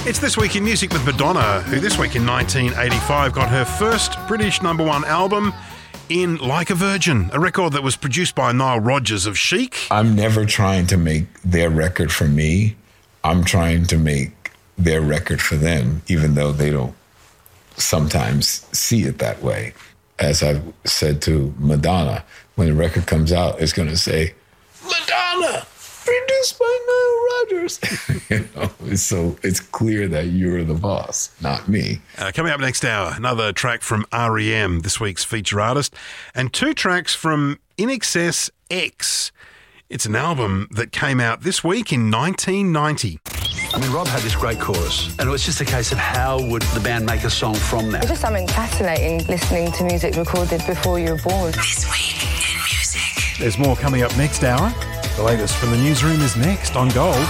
It's This Week in Music with Madonna, who this week in 1985 got her first British #1 album in Like a Virgin, a record that was produced by Nile Rodgers of Chic. I'm never trying to make their record for me. I'm trying to make their record for them, even though they don't sometimes see it that way. As I've said to Madonna, when the record comes out, it's going to say, Madonna, produced by Nile Rodgers. So it's clear that you're the boss, not me. Coming up next hour, another track from R.E.M., this week's feature artist, and 2 tracks from INXS X. It's an album that came out this week in 1990. I mean, Rob had this great chorus, and it was just a case of how would the band make a song from that. There's just something fascinating listening to music recorded before you were born. This Week in Music. There's more coming up next hour. The latest from the newsroom is next on Gold.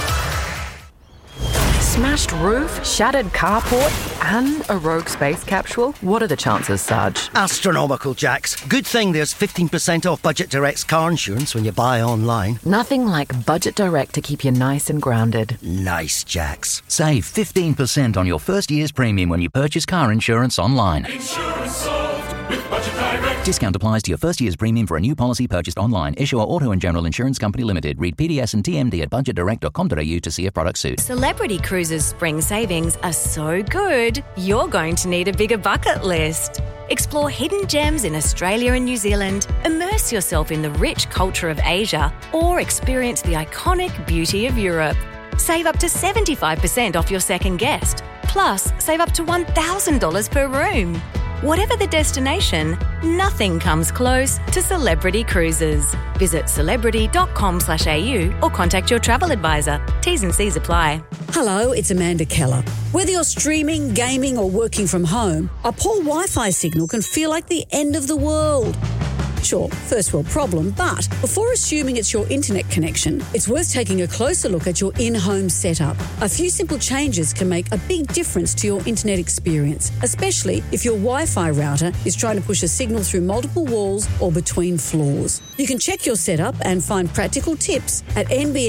Smashed roof, shattered carport, and a rogue space capsule? What are the chances, Sarge? Astronomical, Jax. Good thing there's 15% off Budget Direct's car insurance when you buy online. Nothing like Budget Direct to keep you nice and grounded. Nice, Jax. Save 15% on your first year's premium when you purchase car insurance online. Insurance solved with Budget Direct. Discount applies to your first year's premium for a new policy purchased online. Issuer Auto and General Insurance Company Limited. Read PDS and TMD at budgetdirect.com.au to see if product suits. Celebrity Cruises spring savings are so good, you're going to need a bigger bucket list. Explore hidden gems in Australia and New Zealand, immerse yourself in the rich culture of Asia, or experience the iconic beauty of Europe. Save up to 75% off your second guest. Plus, save up to $1,000 per room. Whatever the destination, nothing comes close to Celebrity Cruises. Visit celebrity.com.au or contact your travel advisor. T's and C's apply. Hello, it's Amanda Keller. Whether you're streaming, gaming or working from home, a poor Wi-Fi signal can feel like the end of the world. Sure, first world problem, but before assuming it's your internet connection, it's worth taking a closer look at your in-home setup. A few simple changes can make a big difference to your internet experience, especially if your Wi-Fi router is trying to push a signal through multiple walls or between floors. You can check your setup and find practical tips at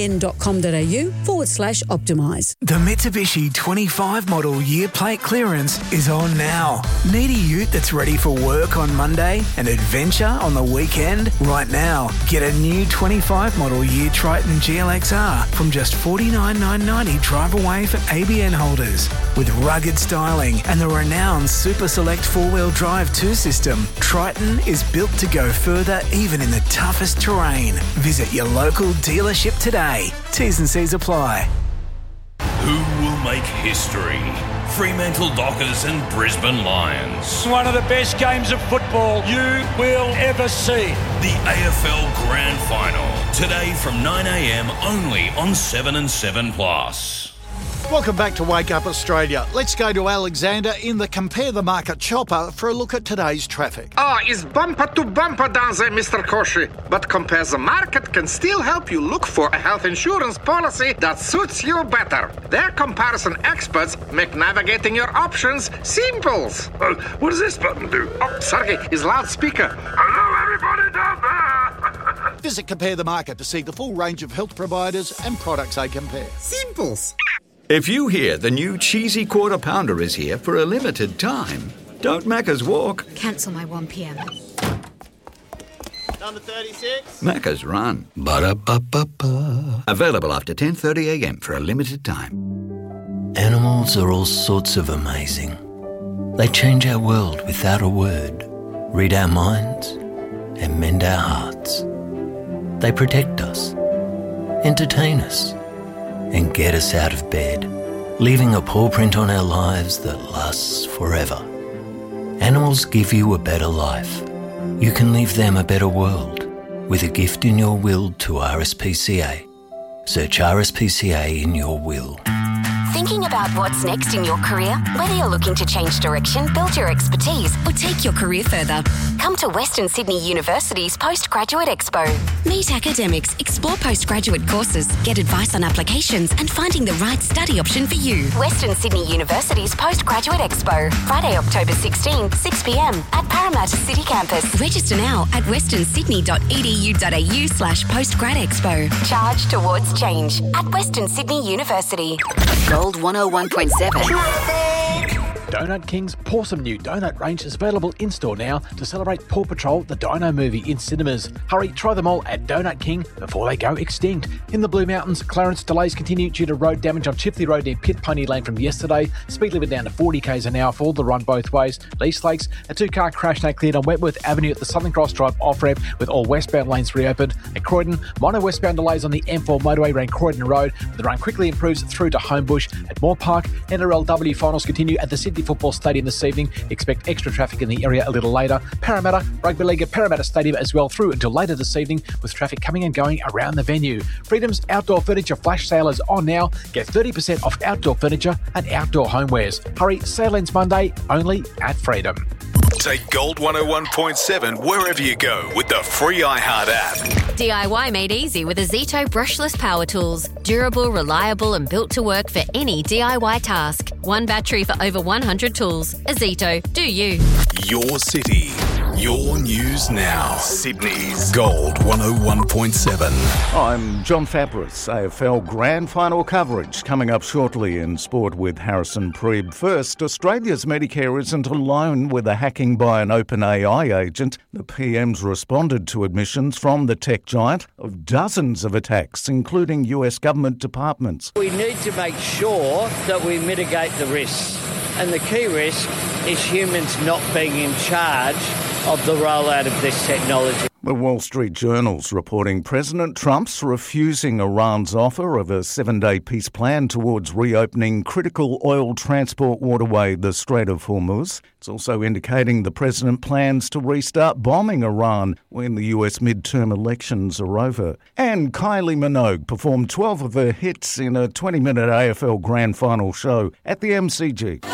nbn.com.au/optimise. The Mitsubishi 25 model year plate clearance is on now. Need a ute that's ready for work on Monday and adventure on the weekend? Right now, get a new 25 model year Triton GLXR from just $49,990 drive away for ABN holders. With rugged styling and the renowned Super Select 4-wheel drive 2 system, Triton is built to go further even in the toughest terrain. Visit your local dealership today. T's and C's apply. Who will make history? Fremantle Dockers and Brisbane Lions. One of the best games of football you will ever see. The AFL Grand Final. Today from 9 a.m. only on 7 and 7 Plus. Welcome back to Wake Up Australia. Let's go to Alexander in the Compare the Market chopper for a look at today's traffic. It's bumper to bumper down there, Mr. Koshi. But Compare the Market can still help you look for a health insurance policy that suits you better. Their comparison experts make navigating your options simple. What does this button do? Oh, sorry, it's loudspeaker. Hello, everybody down there. Visit Compare the Market to see the full range of health providers and products they compare. Simples. If you hear the new cheesy quarter pounder is here for a limited time, don't Macca's walk. Cancel my 1 p.m. Number 36. Macca's run. Ba-da-ba-ba-ba. Available after 10:30 a.m. for a limited time. Animals are all sorts of amazing. They change our world without a word, read our minds, and mend our hearts. They protect us, entertain us, and get us out of bed, leaving a paw print on our lives that lasts forever. Animals give you a better life. You can leave them a better world with a gift in your will to RSPCA. Search RSPCA in your will. Thinking about what's next in your career? Whether you're looking to change direction, build your expertise, or take your career further, come to Western Sydney University's Postgraduate Expo. Meet academics, explore postgraduate courses, get advice on applications, and finding the right study option for you. Western Sydney University's Postgraduate Expo, Friday, October 16, 6 p.m. at Parramatta City Campus. Register now at westernsydney.edu.au/postgradexpo. Charge towards change at Western Sydney University. Gold 101.7. Donut King's Pawsome new donut range is available in-store now to celebrate Paw Patrol, the Dino movie, in cinemas. Hurry, try them all at Donut King before they go extinct. In the Blue Mountains, clearance delays continue due to road damage on Chifley Road near Pit Pony Lane from yesterday. Speed limit down to 40 k's an hour for all the run both ways. East Lakes, a two-car crash now cleared on Wentworth Avenue at the Southern Cross Drive off-ramp with all westbound lanes reopened. At Croydon, minor westbound delays on the M4 motorway around Croydon Road, but the run quickly improves through to Homebush. At Moore Park, NRLW finals continue at the Sydney Football Stadium this evening. Expect extra traffic in the area a little later. Parramatta, Rugby League at Parramatta Stadium as well through until later this evening with traffic coming and going around the venue. Freedom's Outdoor Furniture Flash Sale is on now. Get 30% off outdoor furniture and outdoor homewares. Hurry, sale ends Monday only at Freedom. Take Gold 101.7 wherever you go with the free iHeart app. DIY made easy with Azito brushless power tools. Durable, reliable and built to work for any DIY task. One battery for over 100 tools. Azito, do you. Your city, your news now. Sydney's Gold 101.7. I'm John Fabris. AFL Grand Final coverage coming up shortly in sport with Harrison Preeb. First, Australia's Medicare isn't alone with a hacking by an OpenAI agent. The PM's responded to admissions from the tech giant of dozens of attacks, including US government departments. We need to make sure that we mitigate the risks. And the key risk is humans not being in charge of the rollout of this technology. The Wall Street Journal's reporting President Trump's refusing Iran's offer of a 7-day peace plan towards reopening critical oil transport waterway, the Strait of Hormuz. It's also indicating the president plans to restart bombing Iran when the US midterm elections are over. And Kylie Minogue performed 12 of her hits in a 20-minute AFL Grand Final show at the MCG.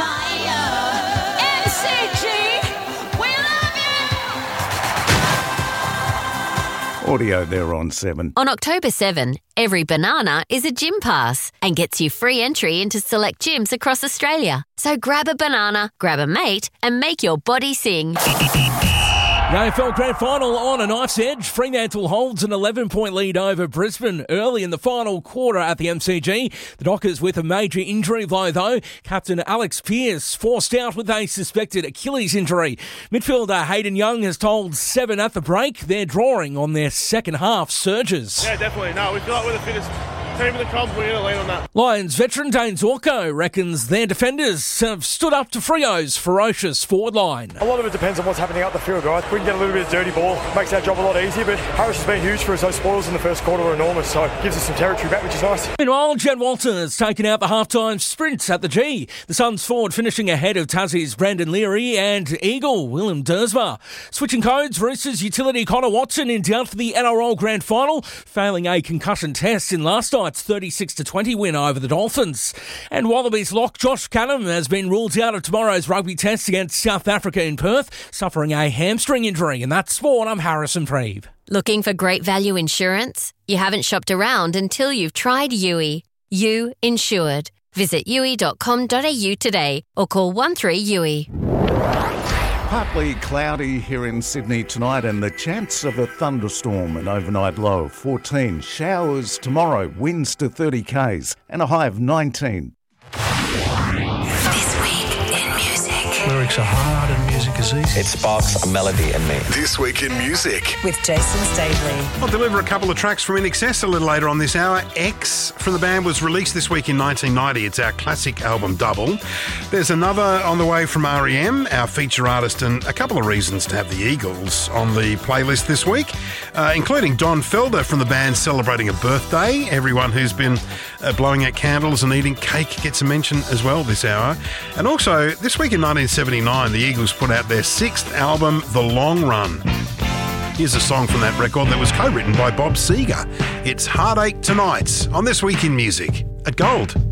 Audio there on 7. On October 7, every banana is a gym pass and gets you free entry into select gyms across Australia. So grab a banana, grab a mate and make your body sing. The AFL Grand Final on a knife's edge. Fremantle holds an 11-point lead over Brisbane early in the final quarter at the MCG. The Dockers with a major injury though. Captain Alex Pearce forced out with a suspected Achilles injury. Midfielder Hayden Young has told 7 at the break they're drawing on their second half surges. Yeah, definitely. No, we feel like we're the fittest team in the comp. We're going to lean on that. Lions veteran Dane Zorko reckons their defenders have stood up to Frio's ferocious forward line. A lot of it depends on what's happening out the field, guys. We can get a little bit of dirty ball, makes our job a lot easier, but Harris has been huge for us. Those spoils in the first quarter were enormous, so it gives us some territory back, which is nice. Meanwhile, Jed Walton has taken out the halftime sprint at the G. The Suns forward finishing ahead of Tassie's Brandon Leary and Eagle Willem Dersma. Switching codes, Roosters utility Connor Watson in doubt for the NRL Grand Final, failing a concussion test in last night's 36-20 win over the Dolphins. And Wallabies lock Josh Canham has been ruled out of tomorrow's rugby test against South Africa in Perth, suffering a hamstring injury. And that's sport. I'm Harrison Preeb. Looking for great value insurance? You haven't shopped around until you've tried Yui. You Insured. Visit yui.com.au today or call 13-YUI. Partly cloudy here in Sydney tonight and the chance of a thunderstorm, an overnight low of 14. Showers tomorrow, winds to 30 k's and a high of 19. This week in music. Lyrics are hard and music is easy. It sparks a melody in me. This week in music. With Jason Stavely. I'll deliver a couple of tracks from INXS a little later on this hour. X from the band was released this week in 1990. It's our classic album double. There's another on the way from REM, our feature artist, and a couple of reasons to have the Eagles on the playlist this week, including Don Felder from the band celebrating a birthday. Everyone who's been blowing out candles and eating cake gets a mention as well this hour. And also, this week in 1979, the Eagles put out their 6th album, The Long Run. Here's a song from that record that was co-written by Bob Seger. It's Heartache Tonight on This Week in Music at Gold.